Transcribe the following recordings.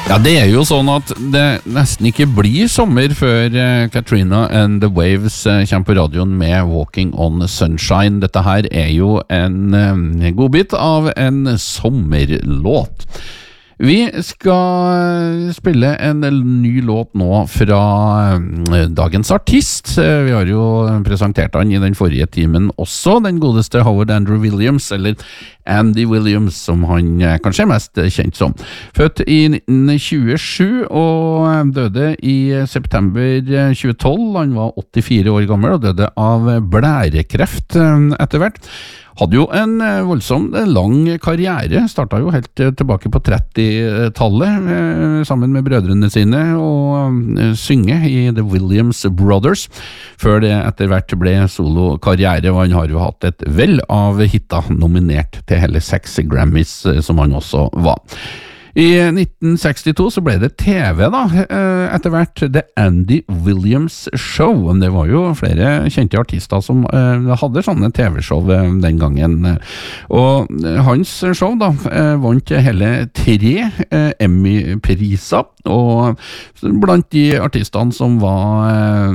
Ja, det jo sånn at det nesten ikke blir sommer før Katrina and the Waves kommer på radioen med Walking on Sunshine. Dette her jo en godbit av en sommerlåt. Vi skal spille en ny låt nå fra dagens artist. Vi har jo presentert han I den forrige timen også, den godeste Howard Andrew Williams, eller Andy Williams, som han kanskje mest kjent som. Født I 1927 og døde I september 2012. Han var 84 år gammel og døde av blærekreft etter hvert. Hadde jo en voldsomt lang karriere, startet jo helt tilbake på 30-tallet sammen med brødrene sine og synge I The Williams Brothers, før det etter hvert ble solo-karriere, og han har jo hatt et vell av hitter nominert til hele 6 Grammys, som han også var. I 1962 så ble det TV da, etter hvert The Andy Williams Show. Det var jo flere kjente artister som hadde sånne TV-show den gangen. Og hans show da vant hele 3 Emmy-priser, og blant de artistene som var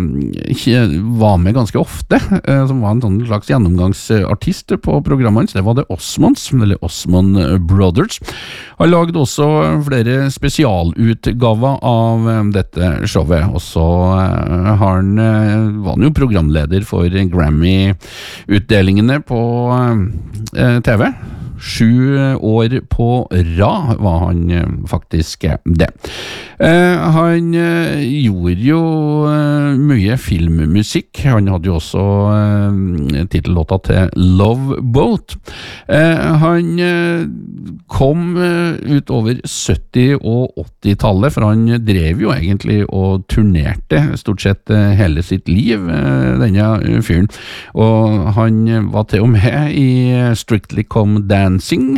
med ganske ofte, som var en sånn slags gjennomgangsartist på programmet hans, det var The Osmonds, eller Osmond Brothers. Han lagde også flere spesialutgaver av dette showet, og så var han jo programleder for Grammy-utdelingene på TV. 7 år på rad var han faktisk det. Han gjorde jo mye filmmusikk. Han hadde jo også titellåta til Love Boat. Han kom ut over 70- og 80-tallet, for han drev jo egentlig og turnerte stort sett hele sitt liv, denne fyren. Og han var til og med I Strictly Come Dancing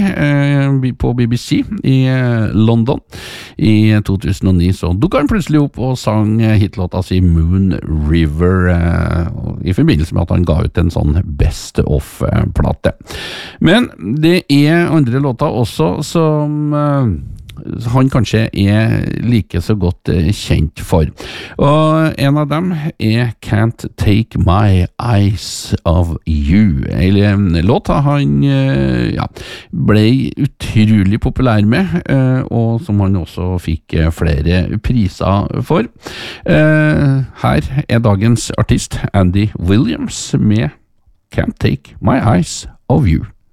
på BBC I London I 2009, så dukket han plutselig opp og sang hitlåta si Moon River I forbindelse med at han ga ut en sånn best of-plate. Men det andre låter også som han kanskje like så godt kjent for. Og en av dem Can't Take My Eyes of You. En låt han ble utrolig populær med, og som han også fikk flere priser for. Her dagens artist Andy Williams med Can't Take My Eyes of You.